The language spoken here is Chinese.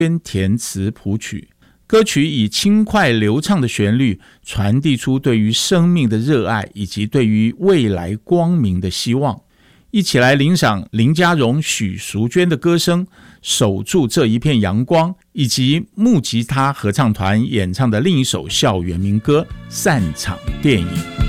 编填词谱曲。歌曲以轻快流畅的旋律传递出对于生命的热爱以及对于未来光明的希望。一起来领赏林佳荣、许淑娟的歌声，守住这一片阳光，以及木吉他合唱团演唱的另一首校园民歌《散场电影》。